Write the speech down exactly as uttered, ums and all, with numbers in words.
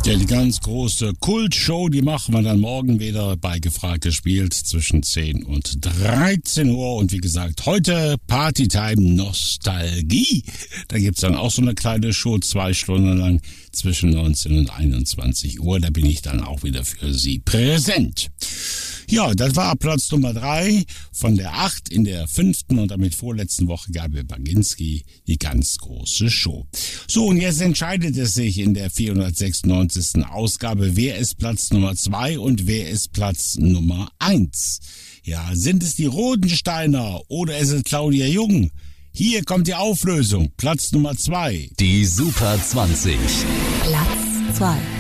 Ja, die ganz große Kultshow, die machen wir dann morgen wieder bei Gefragt gespielt zwischen zehn und dreizehn Uhr. Und wie gesagt, heute Partytime Nostalgie. Da gibt's dann auch so eine kleine Show, zwei Stunden lang zwischen neunzehn und einundzwanzig Uhr. Da bin ich dann auch wieder für Sie präsent. Ja, das war Platz Nummer drei von der acht in der fünften und damit vorletzten Woche Gabi Baginski, die ganz große Show. So, und jetzt entscheidet es sich in der vierhundertsechsundneunzigsten Ausgabe, wer ist Platz Nummer zwei und wer ist Platz Nummer eins. Ja, sind es die Rodensteiner oder ist es Claudia Jung? Hier kommt die Auflösung, Platz Nummer zwei. Die Super zwanzig. Platz zwei.